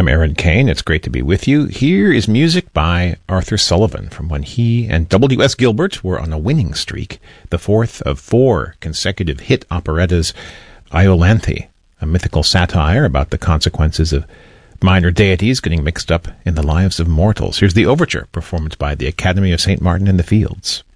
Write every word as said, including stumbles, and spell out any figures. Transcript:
I'm Aaron Kane. It's great to be with you. Here is music by Arthur Sullivan from when he and W S Gilbert were on a winning streak, the fourth of four consecutive hit operettas, Iolanthe, a mythical satire about the consequences of minor deities getting mixed up in the lives of mortals. Here's the overture, performed by the Academy of Saint Martin in the Fields.